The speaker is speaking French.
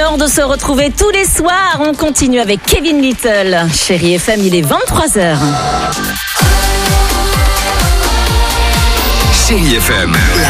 bonheur de se retrouver tous les soirs. On continue avec Kevin Little. Chérie FM, il est 23h. Chérie FM, la